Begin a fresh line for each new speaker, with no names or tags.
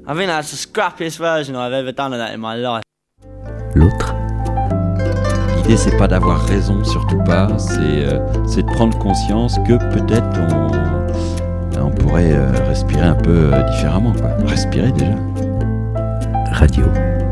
I think that's the scrappiest version I've ever done of that in my life.
L'autre. L'idée, c'est pas d'avoir raison, surtout pas. C'est de prendre conscience que peut-être on pourrait respirer un peu différemment, quoi. Respirer déjà. Radio.